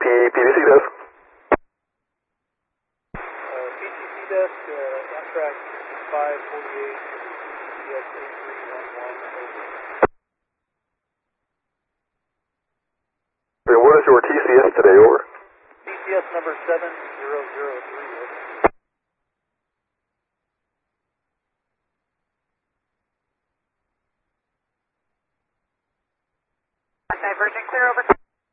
PDC desk. PTC desk, Amtrak 548, PTS 8311, over. What is your TCS today, over? TCS number 7003, over. Divergent clear, over.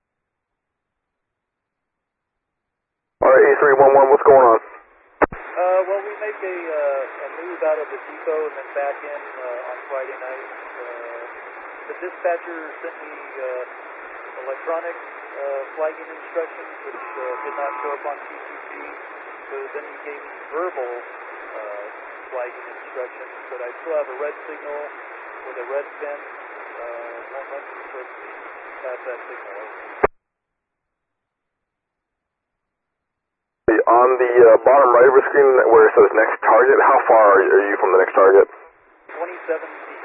Alright, A311, what's going on? Well, we make a move out of the depot and then back in on Friday night. The dispatcher sent me electronic flagging instructions, which did not show up on PTC. So then he gave me verbal flagging instructions, but I still have a red signal with a red pin. Not much for me past that signal. On the bottom right of the screen where it says next target, how far are you from the next target? 27 feet.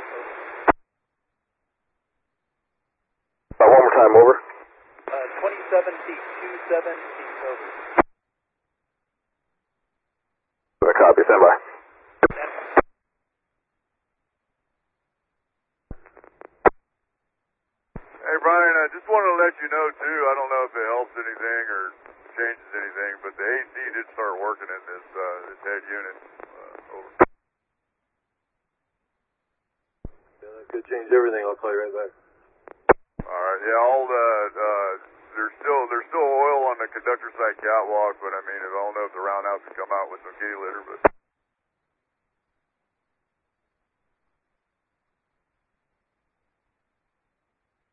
One more time, over. 27 feet, 27 feet, over. Copy, stand by. Hey Brian, I just wanted to let you know too, I don't know if it helps anything or changes anything, but the AC did start working in this head unit. Over. Yeah, that could change everything. I'll call you right back. Alright, yeah, all the there's still oil on the conductor side catwalk, but I mean, I don't know if the roundhouse can come out with some kitty litter, but.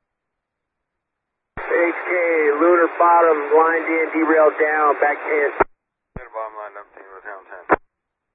HK, lunar bottom, lined in, derailed down, back 10.